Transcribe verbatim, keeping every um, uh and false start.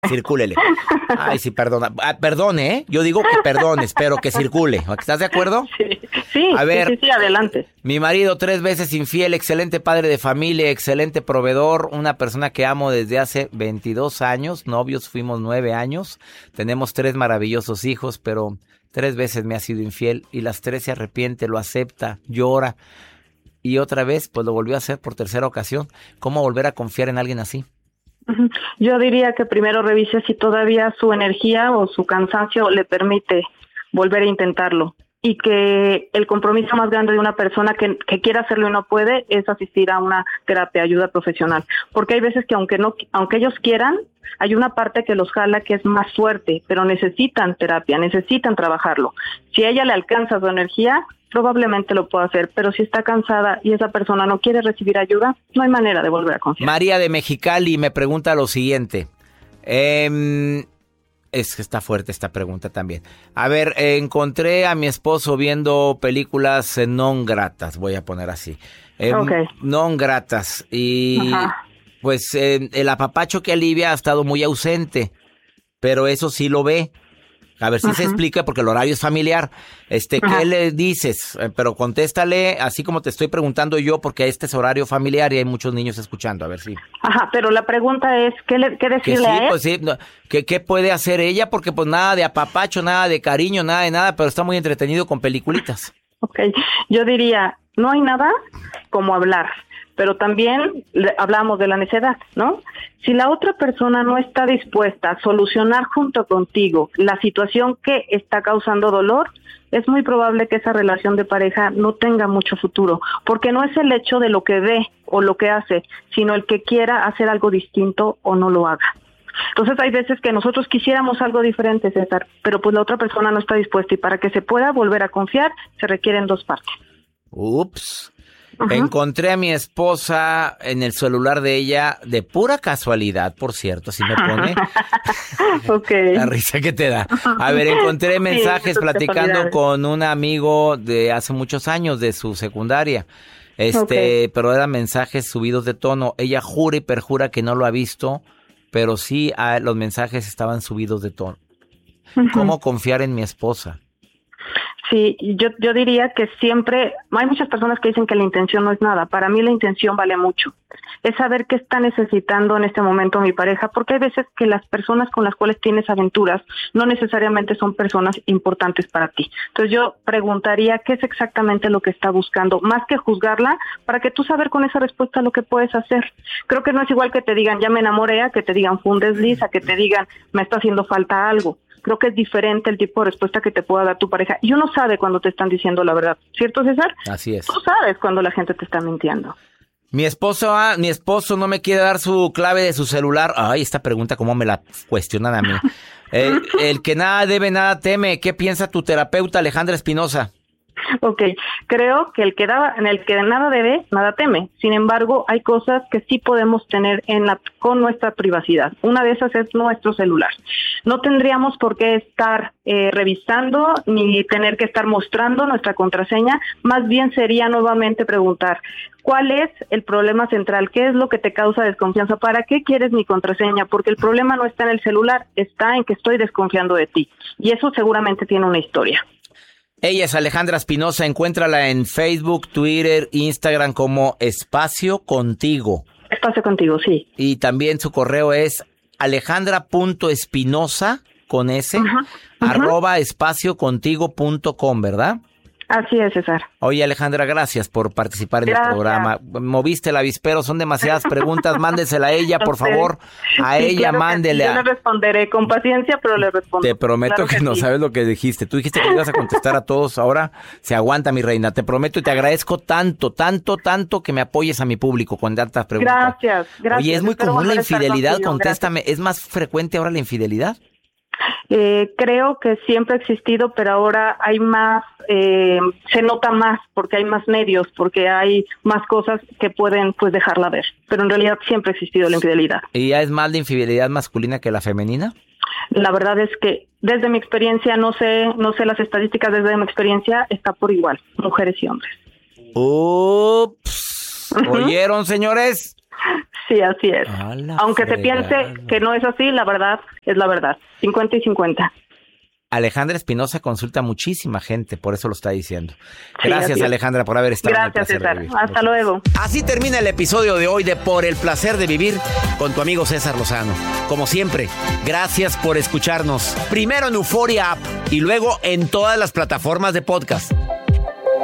circúlele. Ay, sí, perdona. Ah, perdone, ¿eh? Yo digo que perdones, pero que circule. ¿Estás de acuerdo? Sí, sí, A ver, sí, sí, sí, adelante. Mi marido tres veces infiel, excelente padre de familia, excelente proveedor, una persona que amo desde hace veintidós años, novios fuimos nueve años, tenemos tres maravillosos hijos, pero tres veces me ha sido infiel y las tres se arrepiente, lo acepta, llora y otra vez pues lo volvió a hacer por tercera ocasión. ¿Cómo volver a confiar en alguien así? Yo diría que primero revise si todavía su energía o su cansancio le permite volver a intentarlo. Y que el compromiso más grande de una persona que, que quiera hacerlo y no puede es asistir a una terapia, ayuda profesional. Porque hay veces que aunque no, aunque ellos quieran, hay una parte que los jala que es más fuerte, pero necesitan terapia, necesitan trabajarlo. Si a ella le alcanza su energía, probablemente lo pueda hacer, pero si está cansada y esa persona no quiere recibir ayuda, no hay manera de volver a confiar. María de Mexicali me pregunta lo siguiente. Eh, Es que está fuerte esta pregunta también. A ver, eh, encontré a mi esposo viendo películas eh, non gratas, voy a poner así. Eh, okay. Non gratas. Y Ajá. pues eh, el apapacho que alivia ha estado muy ausente, pero eso sí lo ve. A ver si uh-huh. se explica porque el horario es familiar. Este, uh-huh. ¿qué le dices? Eh, pero contéstale así como te estoy preguntando yo porque este es horario familiar y hay muchos niños escuchando. A ver si. Ajá, pero la pregunta es, ¿qué, le, qué decirle sí, a él? Pues sí, no, ¿qué, ¿qué puede hacer ella? Porque pues nada de apapacho, nada de cariño, nada de nada, pero está muy entretenido con peliculitas. Ok, yo diría, no hay nada como hablar. Pero también le, hablamos de la necedad, ¿no? Si la otra persona no está dispuesta a solucionar junto contigo la situación que está causando dolor, es muy probable que esa relación de pareja no tenga mucho futuro, porque no es el hecho de lo que ve o lo que hace, sino el que quiera hacer algo distinto o no lo haga. Entonces hay veces que nosotros quisiéramos algo diferente, César, pero pues la otra persona no está dispuesta y para que se pueda volver a confiar se requieren dos partes. Ups. Uh-huh. Encontré a mi esposa en el celular de ella, de pura casualidad, por cierto, así me pone. Okay. La risa que te da. A ver, encontré mensajes sí, platicando con un amigo de hace muchos años, de su secundaria. Este, okay. Pero eran mensajes subidos de tono. Ella jura y perjura que no lo ha visto, pero sí ah, los mensajes estaban subidos de tono. Uh-huh. ¿Cómo confiar en mi esposa? Sí, yo yo diría que siempre, hay muchas personas que dicen que la intención no es nada. Para mí la intención vale mucho. Es saber qué está necesitando en este momento mi pareja, porque hay veces que las personas con las cuales tienes aventuras no necesariamente son personas importantes para ti. Entonces yo preguntaría qué es exactamente lo que está buscando, más que juzgarla, para que tú saber con esa respuesta lo que puedes hacer. Creo que no es igual que te digan ya me enamoré, a que te digan fue un desliz, a que te digan me está haciendo falta algo. Creo que es diferente el tipo de respuesta que te pueda dar tu pareja. Y uno sabe cuando te están diciendo la verdad. ¿Cierto, César? Así es. Tú sabes cuando la gente te está mintiendo. Mi esposo, ah, mi esposo no me quiere dar su clave de su celular. Ay, esta pregunta, ¿cómo me la cuestionan a mí? eh, el que nada debe, nada teme. ¿Qué piensa tu terapeuta, Alejandra Espinosa? Ok, creo que el que da, en el que nada debe, nada teme. Sin embargo, hay cosas que sí podemos tener en la, con nuestra privacidad. Una de esas es nuestro celular. No tendríamos por qué estar eh, revisando ni tener que estar mostrando nuestra contraseña. Más bien sería nuevamente preguntar, ¿cuál es el problema central? ¿Qué es lo que te causa desconfianza? ¿Para qué quieres mi contraseña? Porque el problema no está en el celular, está en que estoy desconfiando de ti. Y eso seguramente tiene una historia. Ella es Alejandra Espinosa, encuéntrala en Facebook, Twitter, Instagram como Espacio Contigo. Espacio Contigo, sí. Y también su correo es alejandra.espinosa con S, uh-huh, uh-huh. arroba espaciocontigo punto com, ¿verdad? Así es, César. Oye, Alejandra, gracias por participar en gracias. el programa. Moviste el avispero, son demasiadas preguntas. Mándesela a ella, por favor. A sí, ella, claro mándele. Yo le responderé con paciencia, pero le respondo. Te prometo claro que, que no sí. sabes lo que dijiste. Tú dijiste que ibas a contestar a todos. Ahora se aguanta, mi reina. Te prometo y te agradezco tanto, tanto, tanto que me apoyes a mi público con tantas preguntas. Gracias, gracias. Oye, es muy común la infidelidad. Contéstame. Gracias. ¿Es más frecuente ahora la infidelidad? Eh, creo que siempre ha existido, pero ahora hay más, eh, se nota más porque hay más medios, porque hay más cosas que pueden pues dejarla ver. Pero en realidad siempre ha existido la infidelidad. ¿Y ya es más la infidelidad masculina que la femenina? La verdad es que desde mi experiencia, no sé, no sé las estadísticas, desde mi experiencia está por igual, mujeres y hombres. Ups. ¿Oyeron, señores? Sí, así es. Aunque se fregada. piense que no es así, la verdad es la verdad. cincuenta y cincuenta. Alejandra Espinosa consulta muchísima gente, por eso lo está diciendo. Gracias, sí, Alejandra, por haber estado. Gracias, en el placer César. de vivir. Hasta luego. Así termina el episodio de hoy de Por el Placer de Vivir con tu amigo César Lozano. Como siempre, gracias por escucharnos. Primero en Euforia App y luego en todas las plataformas de podcast.